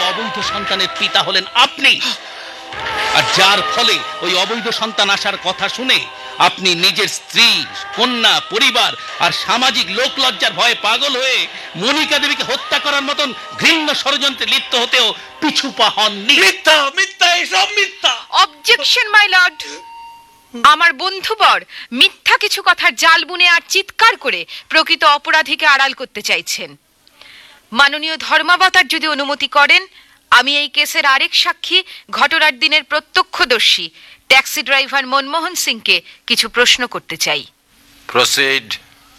অবৈধ সন্তানের পিতা হলেন আপনি। আর যার ফলে ওই অবৈধ সন্তান আসার কথা শুনে আপনি নিজের স্ত্রী, কন্যা, পরিবার আর সামাজিক লোকলজ্জার ভয়ে পাগল হয়ে মনিকা দেবীকে হত্যা করার মতন ঘৃণ্য ষড়যন্ত্রে লিপ্ত হতেও পিছু পা হননি। মিথ্যা, মিথ্যা, এসব মিথ্যা। Objection my lord. আমার বন্ধুবর মিথ্যা কিছু কথার জাল বুনে আর চিৎকার করে প্রকৃত অপরাধীকে আড়াল করতে চাইছেন। মাননীয় ধর্মাবতার যদি অনুমতি করেন, আমি এই কেসের আরেক সাক্ষী, ঘটনার দিনের প্রত্যক্ষদর্শী ট্যাক্সি ড্রাইভার মনমোহন সিংকে কিছু প্রশ্ন করতে চাই। প্রসিড।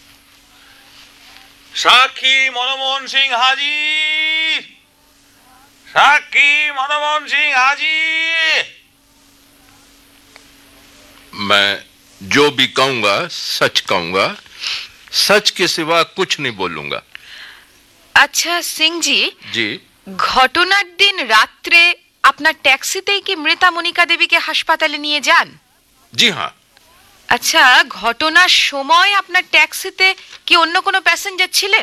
সাক্ষী মনমোহন সিং হাজির। সাক্ষী মনমোহন সিং হাজির। मैं जो भी कहूंगा सच कहूंगा, सच के सिवा कुछ नहीं बोलूंगा। আচ্ছা সিংজি, जी ঘটনার দিন রাত্রে আপনার ট্যাক্সিতেই কি মৃতা মনিকা দেবীকে হাসপাতালে নিয়ে যান? जी हाँ। আচ্ছা, ঘটনার সময় আপনার ট্যাক্সিতে কি অন্য কোনো প্যাসেঞ্জার ছিলেন?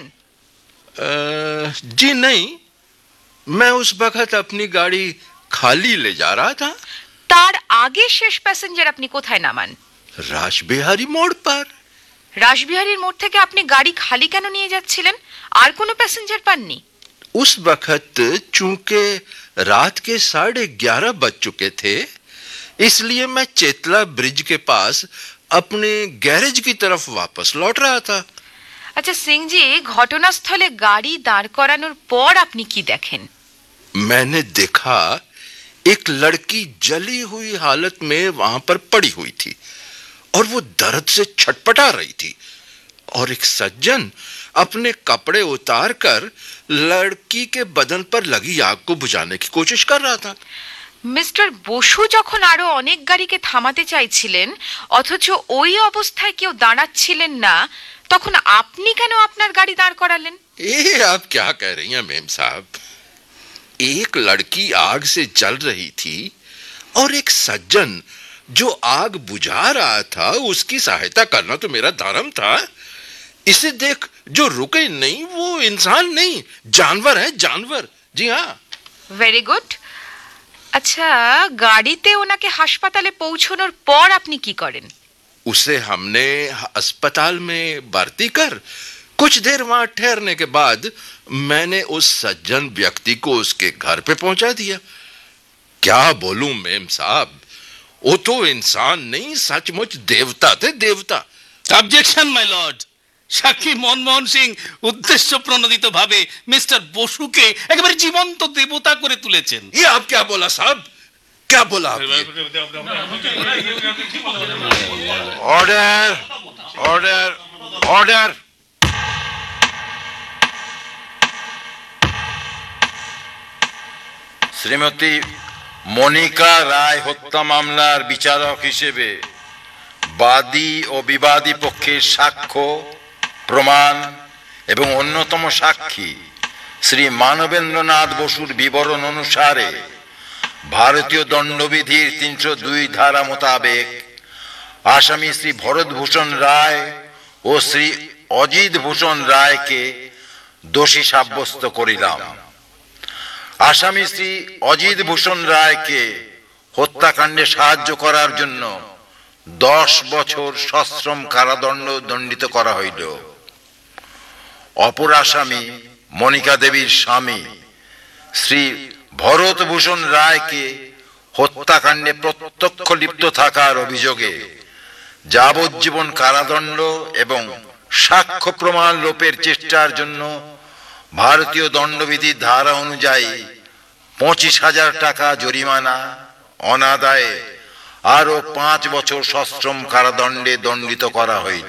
जी नहीं, मैं उस वक्त अपनी गाड़ी खाली ले जा रहा था। তার আগে শেষ প্যাসেঞ্জার আপনি কোথায় নামান? रासबिहारी मोड़ पर। রাসবিহারীর মোড় থেকে আপনি গাড়ি খালি কেন নিয়ে যাচ্ছিলেন? আর কোনো প্যাসেঞ্জার পাননি? उस वक्त चूंकि रात के 11:30 बज चुके थे, इसलिए मैं चेतला ब्रिज के पास अपने गैरेज की तरफ वापस लौट रहा था। আচ্ছা সিংজি, ঘটনাস্থলে গাড়ি দাঁড় করানোর পর আপনি কি দেখেন? मैंने देखा एक लड़की जली हुई हालत में वहां पर पड़ी हुई थी और वो दर्द से छटपटा रही थी, और एक सज्जन अपने कपड़े उतार कर लड़की के बदन पर लगी आग को बुझाने की कोशिश कर रहा था। মিস্টার বসু যখন আরো অনেক গাড়িকে থামাতে চাইছিলেন, অথচ ওই অবস্থায় কেউ দাঁড়াচ্ছিলেন না, তখন আপনি কেন আপনার গাড়ি দাঁড় করালেন? ये आप क्या कह रही हैं मेम साहब? एक लड़की आग से जल रही थी और एक सज्जन जो आग बुझा रहा था उसकी सहायता करना तो मेरा धर्म था। इसे देख जो रुके नहीं वो इंसान नहीं, जानवर है, जानवर। जी हाँ। Very good. আচ্ছা, গাড়িতে ওনাকে হাসপাতালে পৌঁছানোর পর আপনি কি করেন? उसे हमने अस्पताल में भर्ती कर कुछ देर वहां ठहरने के बाद मैंने उस सज्जन व्यक्ति को उसके घर पे पहुंचा दिया। क्या बोलूं मेम साहब, वो तो इंसान नहीं, सचमुच देवता थे, देवता। Objection my lord. সাক্ষী মনমোহন সিং উদ্দেশ্য প্রণোদিত ভাবে মিস্টার বসুকে একেবারে জীবন্ত দেবতা করে তুলেছেন। ये आप क्या बोला साहब, क्या बोला आपने? Order, order, order. Shrimati Monika রায় হত্যা মামলার বিচারক হিসেবে বাদী ও বিবাদী পক্ষের সাক্ষ্য, প্রমাণ এবং অন্যতম সাক্ষী শ্রী মানবেন্দ্রনাথ বসুর বিবরণ অনুসারে ভারতীয় দণ্ডবিধির 302 ধারা মোতাবেক আসামি শ্রী ভরতভূষণ রায় ও শ্রী অজিত ভূষণ রায়কে দোষী সাব্যস্ত করিলাম। আসামি শ্রী অজিত ভূষণ রায়কে হত্যাকাণ্ডে সাহায্য করার জন্য 10 বছর সশ্রম কারাদণ্ড দণ্ডিত করা হইল। অপর আসামি মনিকা দেবীর স্বামী শ্রী ভরতভূষণ রায়কে হত্যাকাণ্ডে প্রত্যক্ষ লিপ্ত থাকার অভিযোগে যাবজ্জীবন কারাদণ্ড এবং সাক্ষ্য প্রমাণ লোপের চেষ্টার জন্য ভারতীয় দণ্ডবিধির ধারা অনুযায়ী 25,000 টাকা জরিমানা, অনাদায়ে আরো 5 বছর সশ্রম কারাদণ্ডে দণ্ডিত করা হইল।